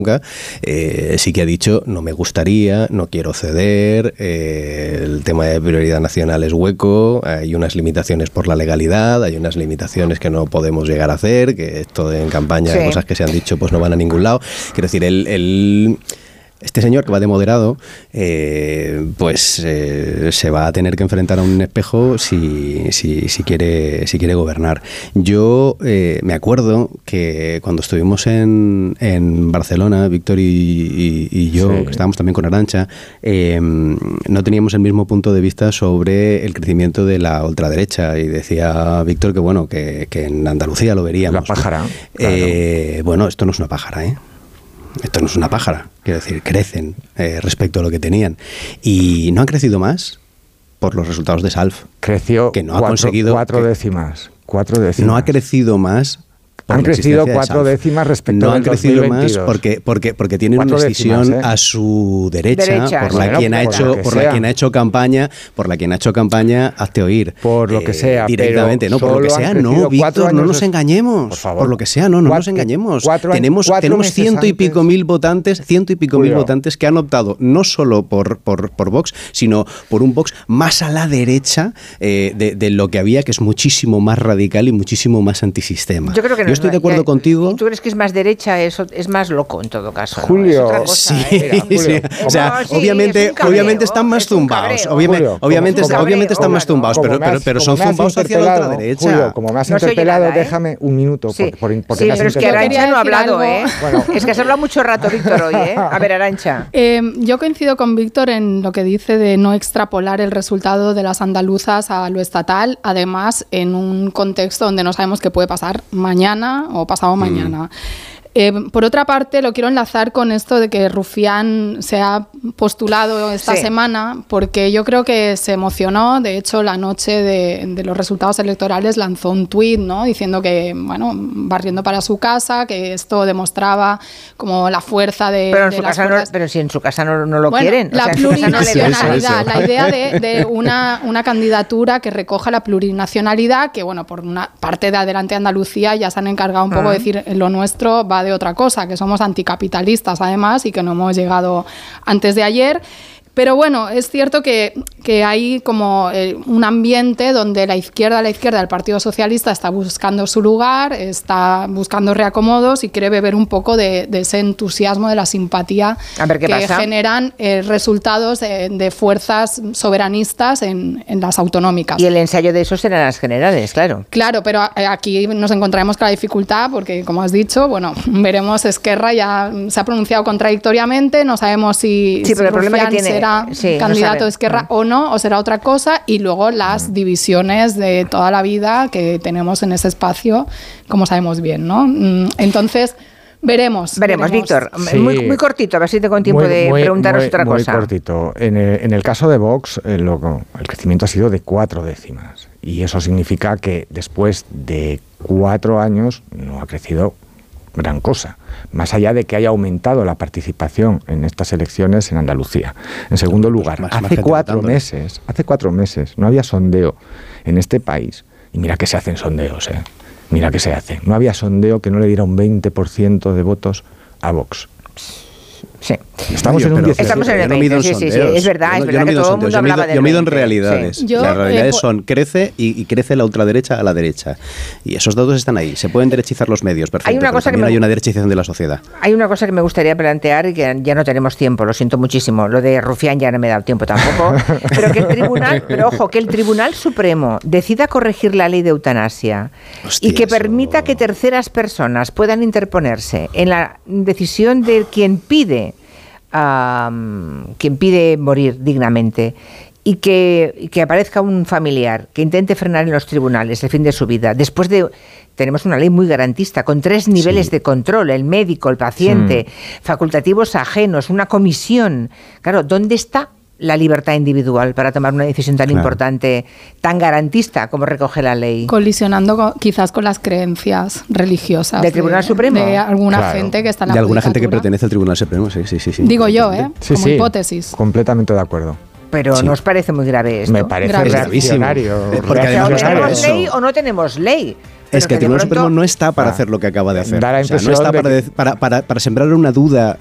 sí que ha dicho, no me gustaría, no quiero ceder, el tema de prioridad nacional es hueco, hay unas limitaciones por la legalidad, hay unas limitaciones que no podemos llegar a hacer, que esto en campaña, cosas que se han dicho, pues no van a ningún lado. Quiero decir, este señor que va de moderado, se va a tener que enfrentar a un espejo si quiere gobernar. Yo me acuerdo que cuando estuvimos en Barcelona, Víctor y yo, que estábamos también con Arantxa, no teníamos el mismo punto de vista sobre el crecimiento de la ultraderecha, y decía Víctor que bueno, que en Andalucía lo veríamos. La pájara. Claro. Bueno, esto no es una pájara, ¿eh? Esto no es una pájara, quiero decir, crecen respecto a lo que tenían. Y no han crecido más por los resultados de SALF. Creció que no ha conseguido 4 décimas. No ha crecido más. Han crecido 4 décimas respecto no al 2022. No han crecido más porque tienen una decisión a su derecha, por la quien ha hecho campaña, hazte oír. Por lo que sea, directamente, no, por lo que sea, no, Víctor, no nos engañemos. Por favor. Por lo que sea, no nos engañemos. Tenemos ciento y pico mil votantes que han optado no solo por Vox, sino por un Vox más a la derecha de lo que había, que es muchísimo más radical y muchísimo más antisistema. Yo creo que no. Yo estoy de acuerdo contigo. ¿Tú crees que es más derecha? Eso es más loco en todo caso, ¿no? Julio, es otra cosa, sí. O sea, obviamente están más zumbados. Obviamente están más zumbados, pero son zumbados hacia la ultraderecha. Julio, como me has interpelado, déjame un minuto. Porque pero es que Arantxa no ha hablado, ¿eh? Bueno. Es que has hablado mucho rato, Víctor, hoy, ¿eh? A ver, Arantxa. Yo coincido con Víctor en lo que dice de no extrapolar el resultado de las andaluzas a lo estatal, además en un contexto donde no sabemos qué puede pasar mañana o pasado mañana. Por otra parte, lo quiero enlazar con esto de que Rufián se ha postulado esta semana, porque yo creo que se emocionó. De hecho, la noche de los resultados electorales lanzó un tuit, ¿no? Diciendo que, bueno, barriendo para su casa, que esto demostraba como la fuerza de las fuerzas. Pero si en su casa no lo quieren. La plurinacionalidad, la idea de una candidatura que recoja la plurinacionalidad, que, bueno, por una parte de Adelante Andalucía ya se han encargado un poco de decir lo nuestro va de otra cosa, que somos anticapitalistas además y que no hemos llegado antes de ayer. Pero bueno, es cierto que hay como un ambiente donde la izquierda del Partido Socialista está buscando su lugar, está buscando reacomodos y quiere beber un poco de ese entusiasmo, de la simpatía que generan resultados de fuerzas soberanistas en las autonómicas. Y el ensayo de eso serán las generales, claro. Claro, pero aquí nos encontraremos con la dificultad porque, como has dicho, bueno, veremos, Esquerra ya se ha pronunciado contradictoriamente, no sabemos si pero el problema que tiene será candidato de Esquerra o no, o será otra cosa, y luego las divisiones de toda la vida que tenemos en ese espacio, como sabemos bien, ¿no? Entonces, veremos. Víctor, muy cortito, a ver si tengo tiempo de preguntaros otra cosa. Muy cortito. En el caso de Vox, el crecimiento ha sido de 4 décimas, y eso significa que después de 4 años no ha crecido gran cosa, más allá de que haya aumentado la participación en estas elecciones en Andalucía. En segundo lugar, hace 4 meses no había sondeo en este país, y mira que se hacen sondeos, no había sondeo que no le diera un 20% de votos a Vox. Sí. Estamos en un 17. Estamos en el 20, sí, es verdad, es verdad que todo el mundo hablaba del 20. Yo mido en realidades. Sí. Las realidades son, crece y crece la ultraderecha a la derecha. Y esos datos están ahí. Se pueden derechizar los medios, perfecto, pero también hay una derechización de la sociedad. Hay una cosa que me gustaría plantear y que ya no tenemos tiempo, lo siento muchísimo. Lo de Rufián ya no me da tiempo tampoco. Pero que el Tribunal Supremo decida corregir la ley de eutanasia y que permita que terceras personas puedan interponerse en la decisión de quien pide morir dignamente y que aparezca un familiar que intente frenar en los tribunales el fin de su vida. Tenemos una ley muy garantista, con 3 niveles de control, el médico, el paciente, facultativos ajenos, una comisión. Claro, ¿dónde está la libertad individual para tomar una decisión tan importante, tan garantista como recoge la ley? Colisionando quizás con las creencias religiosas del Tribunal Supremo. De alguna gente que está en la de alguna gente que pertenece al Tribunal Supremo, sí. Digo yo, como hipótesis. Completamente de acuerdo. Pero ¿no os parece muy grave esto? Me parece reaccionario. Porque además ¿tenemos ley o no tenemos ley? Es que el Tribunal Supremo no está para hacer lo que acaba de hacer. Da la no está para sembrar una duda